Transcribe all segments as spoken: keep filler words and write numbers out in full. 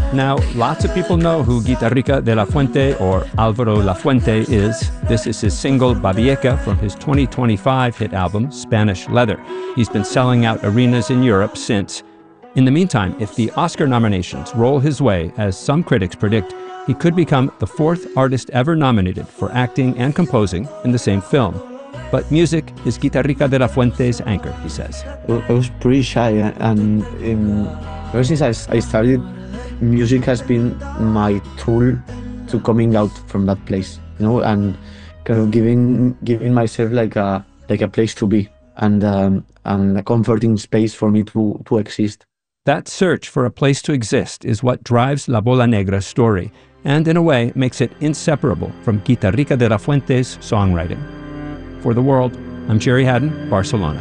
Now, lots of people know who Guitarrica de la Fuente or Álvaro Lafuente is. This is his single Babieca from his twenty twenty-five hit album, Spanish Leather. He's been selling out arenas in Europe since. In the meantime, if the Oscar nominations roll his way, as some critics predict, he could become the fourth artist ever nominated for acting and composing in the same film. But music is Guitarrica de la Fuente's anchor, he says. I was pretty shy, and um, ever since I, I started, music has been my tool to coming out from that place, you know, and kind of giving giving myself like a like a place to be, and um, and a comforting space for me to to exist. That search for a place to exist is what drives La Bola Negra's story, and in a way makes it inseparable from Guitarrica de la Fuente's songwriting. For The World, I'm Jerry Haddon, Barcelona.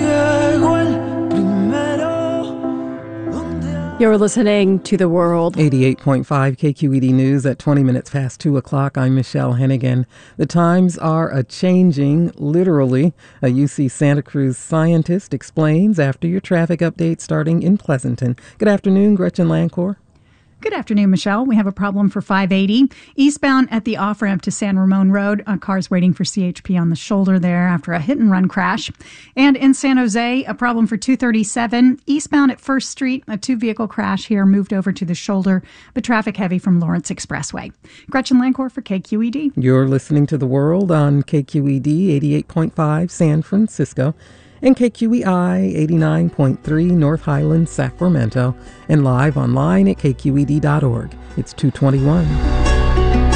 You're listening to The World. eighty-eight point five K Q E D News at twenty minutes past two o'clock. I'm Michelle Hennigan. The times are a-changing, literally. A U C Santa Cruz scientist explains after your traffic update starting in Pleasanton. Good afternoon, Gretchen Lancor. Good afternoon, Michelle. We have a problem for five eighty. Eastbound at the off-ramp to San Ramon Road, a car's waiting for C H P on the shoulder there after a hit-and-run crash. And in San Jose, a problem for two thirty-seven. Eastbound at First Street, a two-vehicle crash here moved over to the shoulder, but traffic heavy from Lawrence Expressway. Gretchen Lancor for K Q E D. You're listening to The World on K Q E D eighty-eight point five San Francisco and K Q E I eighty-nine point three North Highlands, Sacramento, and live online at K Q E D dot org. It's two twenty-one.